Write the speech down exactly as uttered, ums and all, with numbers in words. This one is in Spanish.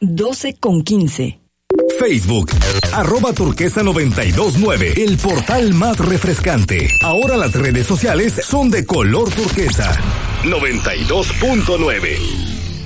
doce con quince. Facebook, arroba turquesa noventa y dos nueve, el portal más refrescante. Ahora las redes sociales son de color turquesa. noventa y dos punto nueve.